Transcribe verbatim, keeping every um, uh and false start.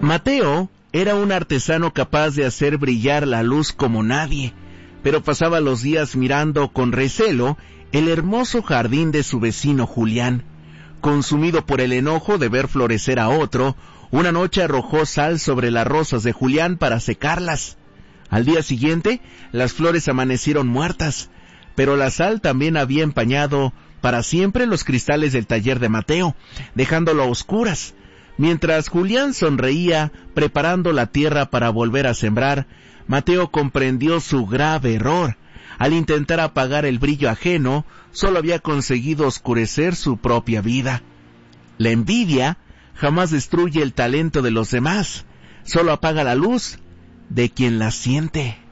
Mateo era un artesano capaz de hacer brillar la luz como nadie, pero pasaba los días mirando con recelo el hermoso jardín de su vecino Julián. Consumido por el enojo de ver florecer a otro, una noche arrojó sal sobre las rosas de Julián para secarlas. Al día siguiente, las flores amanecieron muertas, pero la sal también había empañado para siempre los cristales del taller de Mateo, dejándolo a oscuras. Mientras Julián sonreía, preparando la tierra para volver a sembrar, Mateo comprendió su grave error. Al intentar apagar el brillo ajeno, solo había conseguido oscurecer su propia vida. La envidia jamás destruye el talento de los demás, solo apaga la luz de quien la siente.